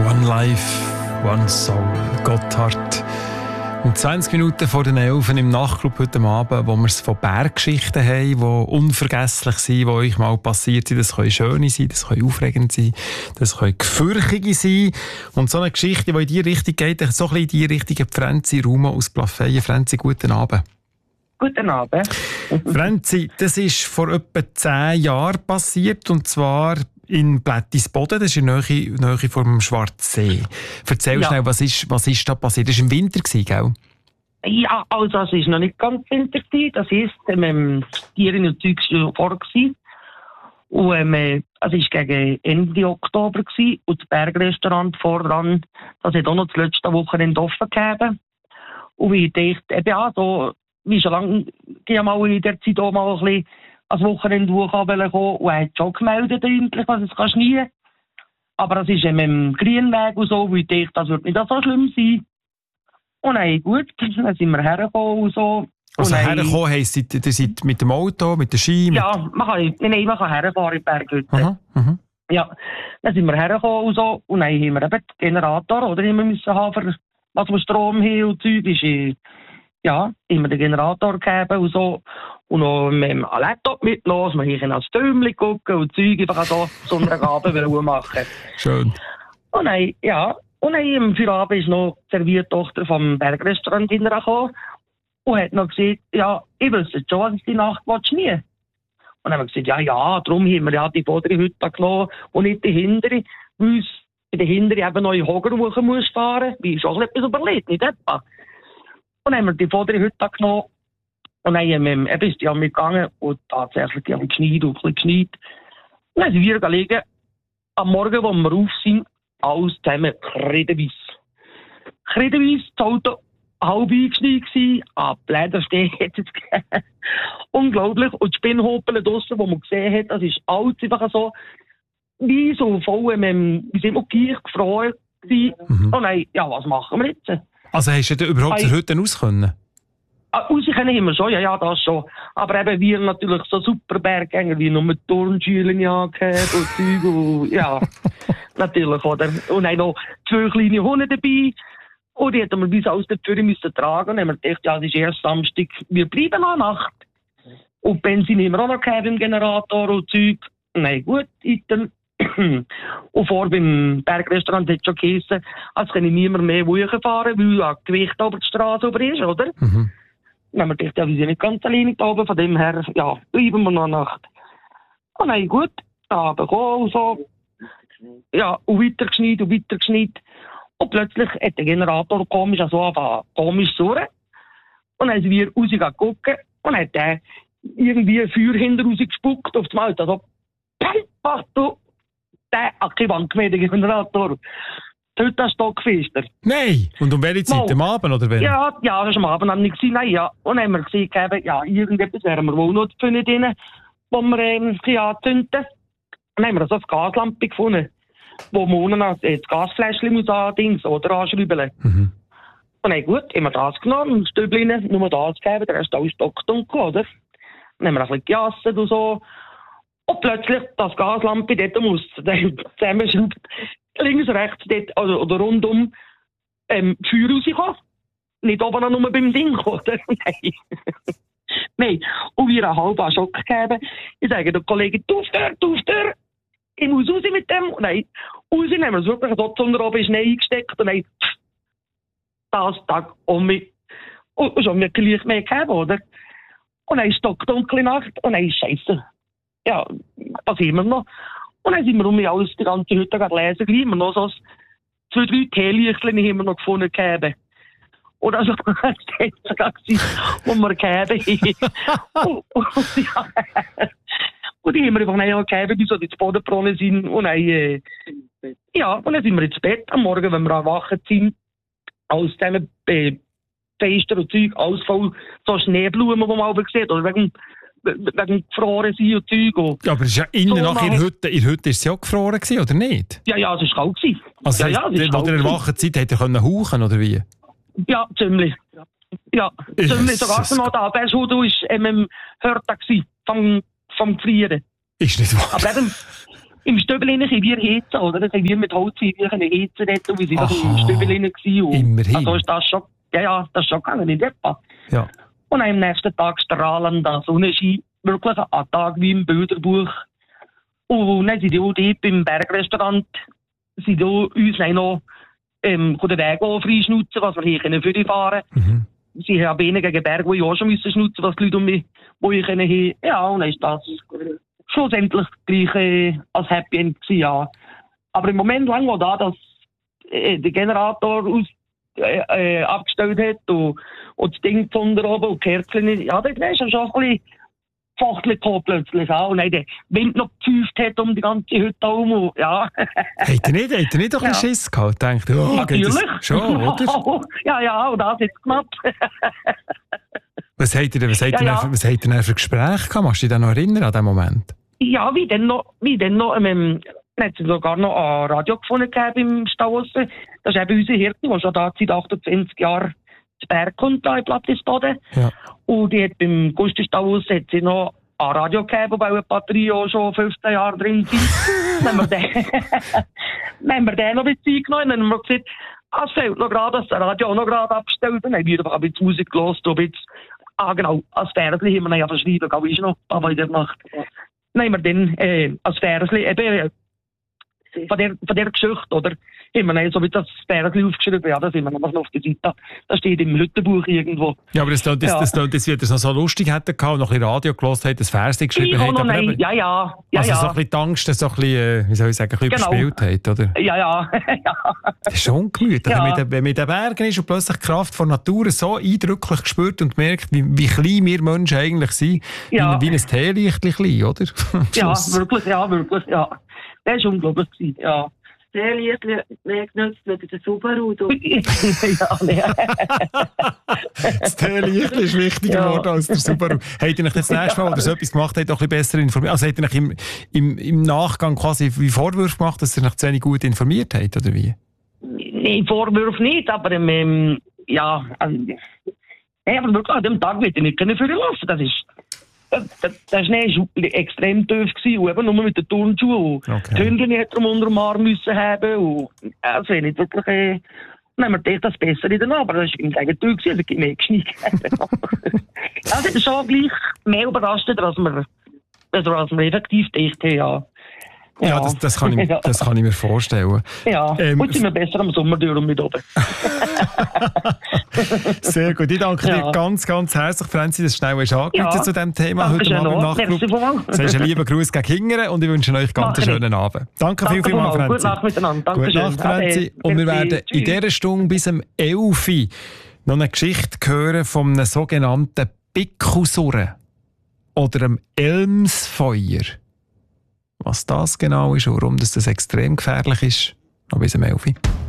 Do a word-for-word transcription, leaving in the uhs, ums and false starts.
One Life, One Soul, Gotthard. Und zwanzig Minuten vor den elf im Nachtclub heute Abend, wo wir es von Berggeschichten haben, die unvergesslich sind, die euch mal passiert sind. Das können schöne sein, das können aufregend sein, das können gefürchtige sein. Und so eine Geschichte, die in die Richtung geht, so ein bisschen in die Richtung, Franzi Ruma aus Plafeyen. Franzi, guten Abend. Guten Abend. Franzi, das ist vor etwa zehn Jahren passiert, und zwar in Plättisboden, das ist in der Nähe, Nähe vom Schwarzsee. Erzähl Ja. schnell, was ist, was ist da passiert? Das war im Winter, gell? Ja, also es war noch nicht ganz Winter. Das heisst, ähm, die Tiere und Zeug waren vor. Gewesen. Und ähm, äh, es war gegen Ende Oktober gewesen, und das Bergrestaurant vordran, das hat auch noch das letzte Wochenende offen gegeben. Und ich dachte, eben, ja, so, wie schon lange, ich mal in der Zeit auch mal ein bisschen als Wochenende kommen, und er hat schon gemeldet, eigentlich, was es kann schneien. Aber es ist mit dem Grünweg und so, wo ich dachte, das wird nicht so schlimm sein. Und dann, gut, dann sind wir hergekommen und so. Also und dann, hergekommen heisst, ihr ihr seid mit dem Auto, mit der Ski? Mit... Ja, man kann, nein, man kann herfahren in die Berghütte. Aha, aha. Ja, dann sind wir hergekommen und so. Und dann haben wir eben den Generator, oder, immer müssen haben, für was wir Strom haben und Zeug. Ist, äh, ja, immer den Generator gegeben und so. Und noch mit dem Laptop mitgenommen, wir können als Türmchen gucken und Zeug einfach so Sonnabend machen. Schön. Und dann, ja, und dann im Feierabend ist noch die Serviertochter vom Bergrestaurant hintergekommen und hat noch gesagt, ja, ich wüsste schon, was ich die Nacht nie. Und dann haben wir gesagt, ja, ja, darum haben wir ja die vordere Hütte genommen und nicht die hintere, weil es in der hintere eben noch in Hogerwoche muss fahren, wie ist auch etwas überlegt, nicht etwa. Und dann haben wir die vordere Hütte genommen und dann haben wir, eben ist die an mir gegangen und tatsächlich, die haben geschneit und ein bisschen geschneit. Und dann sind wir gelegen, am Morgen, wo wir auf sind, alles zusammen kredenweiss. Kredenweiss, das Auto halb eingeschneit gewesen, ah, Blädersteh hat es gegeben. Unglaublich. Und die Spinnhopel draussen, die man gesehen hat, das ist alles einfach so, wie so voll mit dem, wie sind wir gier gefroren gewesen. Mhm. Und dann, ja, was machen wir jetzt? Also hast du denn überhaupt Hey. zur Hütte raus können? Ah, raus können immer schon, ja, ja, das schon. Aber eben wir natürlich so super Berggänger, wie nur Turnschüler angehabt und Zeug und, ja, natürlich, oder? Und dann noch zwei kleine Hunde dabei. Und die hätten wir bis aus der Tür müssen tragen. Und dann haben wir gedacht, ja, das ist erst Samstag, wir bleiben noch Nacht. Und Benzin haben wir auch noch gehabt im Generator und Zeug. Nein, gut, dann. Und vor beim Bergrestaurant hat es schon geheißen, als kann ich niemand mehr hochfahren, weil ja Gewicht über die Straße über ist, oder? Mhm. Dann haben wir gedacht, ja, wir sind nicht ganz alleine da oben, von dem her, ja, bleiben wir noch Nacht. Und dann gut, Abend gekommen und so. Ja, und weiter geschneit und weiter geschneit. Und plötzlich hat der Generator komisch, also angefangen, komisch zu surren. Und dann sind wir rausgegangen gucken und hat der irgendwie ein Feuer hinter raus gespuckt auf das Mal. Also, ach du, der hat keine Wand mehr, der Generator. Heute das Stockfester. Nein! Und um welche Zeit? Mal. Am Abend oder wenn? Ja, ja, das war am Abend haben wir gesehen, nein, ja. Und dann haben wir gesehen, ja, irgendetwas wären wir wohl noch gefunden drin, wo wir ähm, anzünden. Und dann haben wir so eine Gaslampe gefunden, wo man unten das Gasfläschchen muss andings oder anschrauben. Mhm. Und dann gut, haben wir das genommen, ein Stübchen, nur das gegeben, der Rest alles stockdunkel, oder? Dann haben wir ein bisschen gejasset und so. Und plötzlich, das Gaslampe dort muss zusammenschrauben, links, rechts, dort, also, oder rundum, ähm, Feuer rauskommen. Nicht oben nur beim Ding, oder? Nein. Nein. Und wir einen halben Schock gegeben. Ich sage den Kollegen, du Tür, du Tür. Ich muss raus mit dem. Und dann, raus, dann haben wir es wirklich dort unter oben Schnee eingesteckt. Und dann, das Tag um mich. Und schon mir kein Licht mehr gegeben, oder? Und dann ist es stockdunkle Nacht. Und dann ist Scheiße. Ja, was immer noch. Und dann sind wir um mich alles die ganze Hütte lesen, gleich immer noch so zwei, drei Teelichtchen haben wir noch gefunden gegeben. Oder also, das war das, wo wir gegeben haben. und, und, ja. Und die haben wir einfach nicht gegeben, bis so die Bodenbrunnen sind. Und dann, äh, ja, und dann sind wir ins Bett am Morgen, wenn wir erwacht sind. Alles zusammen, äh, Fenster und Zeug, alles voll so Schneeblumen, die man auch sieht. Oder wegen wegen gefroren sein und Zeug. Und ja, aber es ist ja innen so nach in der Hütte, in der Hütte ist es ja gefroren gewesen, oder nicht? ja, ja, es war kalt gewesen. Also, ja, heisst, ja, es wo ist ihr kalt erwachen seid, hättet ihr können hauchen, oder wie? Ja, ziemlich. Ja, ziemlich. Sogar Jesus noch da. Der Schuh war ähm, im Hörtag vom, vom Gefrieren. Ist nicht wahr. Aber eben, im Stübel können wir heizen, oder? Das haben wir mit Holz heizen dort, und wir sind doch im Stübel gewesen. Immerhin. Also ist das schon, ja, ja, das ist schon gegangen, nicht etwa. Ja. Und am nächsten Tag strahlender Sonnenschein, wirklich ein Tag wie im Bilderbuch. Und dann sind die auch dort beim Bergrestaurant, sind die uns noch ähm, den Weg freischnutzen, was wir hier können für die fahren. Mhm. Sie haben weniger gegen Berge, die ich auch schon müssen schnutzen, was die Leute um mich, wo ich können haben. Ja, und dann ist das schlussendlich gleich äh, als Happy End gewesen, ja. Aber im Moment lang, wo da das, äh, der Generator aus, äh, äh, abgestellt hat und, und das Ding von oben und die Kerzen, ja, das ist schon ein bisschen Fachtel gekommen plötzlich auch. Und dann der Wind noch gepfeift hat um die ganze Hütte herum. Und, ja. Habt ihr nicht, habt ihr nicht doch ein bisschen Ja. Schiss gehabt? Denkt, oh, geht Natürlich. das schon, oder? Ja, ja, und das ist knapp. Was habt ihr, was habt Ja, ihr, ja. denn- was habt ihr denn für Gespräche gehabt? Kannst du dich da noch erinnern an diesen Moment? Ja, wie denn noch, wie denn noch, ähm, dann hat es sogar noch ein Radio gefunden gehabt im Stauossen. Das ist eben unsere Hirte, die schon da seit achtundzwanzig Jahren zu Berg kommt, da in Plattisboden. Ja. Und die hat beim Gusti Stauossen hat sie noch ein Radio gehabt, wo eine Batterie auch schon fünfzehn Jahre drin sind. Dann haben wir den, dann haben wir den noch ein bisschen eingenommen, dann haben wir gesagt, ah, es fehlt noch gerade, dass das Radio auch noch gerade abgestellt. Dann haben wir einfach ein bisschen Musik gehört, ein bisschen, ah genau, als Fernsehen haben wir ja verschrieben, glaube ich noch, aber in der Nacht. Dann haben wir dann äh, als Fernsehen eben äh, von der, von der Geschichte, oder? Haben wir dann so wie das Fernsehen aufgeschrieben, ja, das sind wir noch auf der Seite. Das steht im Hüttenbuch irgendwo. Ja, aber das klingt, das, Ja. das, klingt, das wird es noch so lustig hätte gehabt, noch ein bisschen Radio gehört hat, das Fernsehen geschrieben Ich hat. auch noch, aber nein, eben- ja, ja, ja, also so ein ja. bisschen die Angst, dass so ein bisschen, äh, wie soll ich sagen, ein bisschen Genau. überspielt hat, oder? Ja, ja, ja. Das ist schon ungemütlich, Ja. wenn man in den- wenn man in den Bergen ist und plötzlich die Kraft von Natur so eindrücklich spürt und merkt, wie, wie klein wir Menschen eigentlich sind, Ja. wie, wie ein Teelicht klein, oder? Am Ja, Schluss. wirklich, ja, wirklich, ja. Das war unglaublich gewesen, ja. Sehr lieb, wer genutzt mit der Subaru. Du. Ja, nee. Das Teelicht ist wichtiger Ja. geworden als der Subaru. Habt ihr euch das nächste Mal, oder so etwas gemacht habt, auch ein bisschen besser informiert? Also habt ihr euch im, im, im Nachgang quasi wie Vorwürfe gemacht, dass ihr euch zu wenig gut informiert habt, oder wie? Nee, Vorwurf nicht, aber ähm, ja, also, nee, aber wirklich an dem Tag wird ich nicht können führen lassen. Das ist, das, der Schnee war extrem tief gewesen, und eben nur mit den Turnschuhen. Und Okay. die Hündin hätte er unter dem Arm müssen haben. Und, also nicht wirklich, äh, dann haben wir gedacht, das Bessere dann, aber das war im Gegenteil gewesen, also ich mehr geschnitten. Das ist schon gleich mehr überraschend, als wir, also als wir effektiv gedacht haben, ja. Ja, das, das, kann ich, Ja. das kann ich mir vorstellen. Ja, Ähm, und sind wir besser am Sommer durch und mit oben. Sehr gut. Ich danke dir Ja. ganz, ganz herzlich, Franzi, dass du schnell hast angerufen Ja. zu diesem Thema Danke heute schön Abend im auch. Nachtclub. Merci vielmals. Du sagst einen lieben Gruß gegen Hingern und ich wünsche euch ganz Mache einen ich. schönen Abend. Danke, viel, Danke viel mal, vielmals. Gute Franzi. Nacht miteinander. Danke Gute schön. Nacht, Franzi. Ade. Und wir Merci. werden in Tschüss. dieser Stunde bis um elf Uhr noch eine Geschichte hören von einem sogenannten Bickelsurren oder einem Elmsfeuer. Was das genau ist und warum das, das extrem gefährlich ist, noch bis um elf Uhr.